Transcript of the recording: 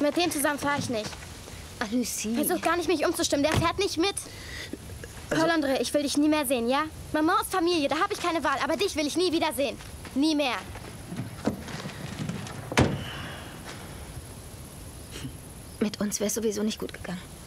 Mit dem zusammen fahre ich nicht. Ach, Lucie. Versuch gar nicht, mich umzustimmen. Der fährt nicht mit. Paul André, ich will dich nie mehr sehen, ja? Maman ist Familie, da habe ich keine Wahl. Aber dich will ich nie wieder sehen. Nie mehr. Mit uns wäre es sowieso nicht gut gegangen.